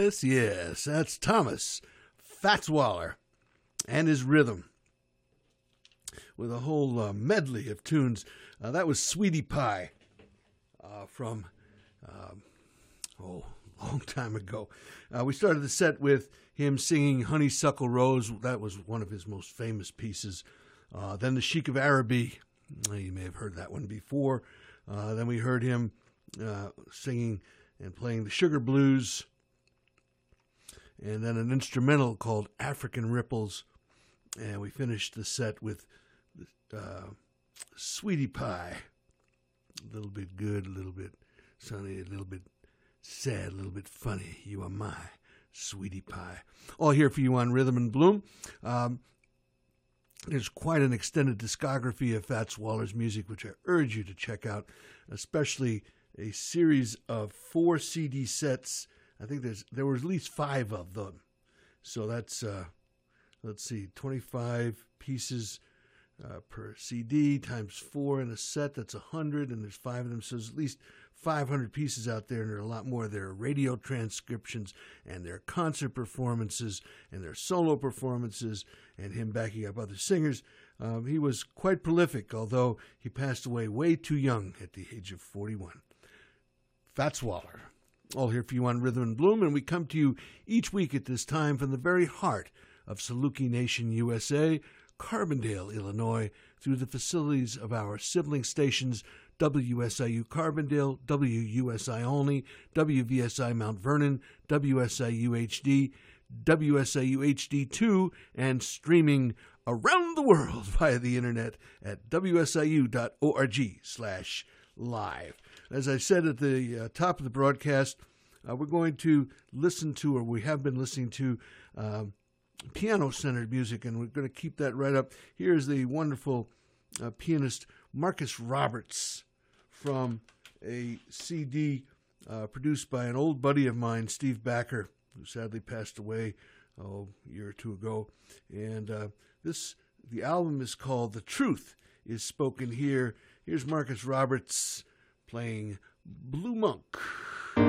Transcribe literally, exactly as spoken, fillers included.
Yes, yes, that's Thomas Fats Waller and his rhythm with a whole uh, medley of tunes. Uh, that was Sweetie Pie uh, from, um, oh, a long time ago. Uh, we started the set with him singing Honeysuckle Rose. That was one of his most famous pieces. Uh, then the Sheik of Araby. You may have heard that one before. Uh, then we heard him uh, singing and playing the Sugar Blues. And then an instrumental called African Ripples. And we finished the set with uh, Sweetie Pie. A little bit good, a little bit sunny, a little bit sad, a little bit funny. You are my Sweetie Pie. All here for you on Rhythm and Bloom. Um, there's quite an extended discography of Fats Waller's music, which I urge you to check out, especially a series of four C D sets. I think there's there were at least five of them. So that's, uh, let's see, twenty-five pieces uh, per C D times four in a set. That's one hundred, and there's five of them. So there's at least five hundred pieces out there, and there are a lot more. There are radio transcriptions, and there are concert performances, and there are solo performances, and him backing up other singers. Um, he was quite prolific, although he passed away way too young at the age of forty-one. Fats Waller, all here for you on Rhythm and Bloom, and we come to you each week at this time from the very heart of Saluki Nation, U S A, Carbondale, Illinois, through the facilities of our sibling stations, W S I U Carbondale, W U S I Olney, W V S I Mount Vernon, W S I U H D, W S I U H D two, and streaming around the world via the internet at W S I U dot org slash live. As I said at the uh, top of the broadcast, uh, we're going to listen to, or we have been listening to, uh, piano-centered music, and we're going to keep that right up. Here's the wonderful uh, pianist Marcus Roberts from a C D uh, produced by an old buddy of mine, Steve Backer, who sadly passed away oh, a year or two ago. And uh, this the album is called The Truth Is Spoken Here. Here's Marcus Roberts playing Blue Monk.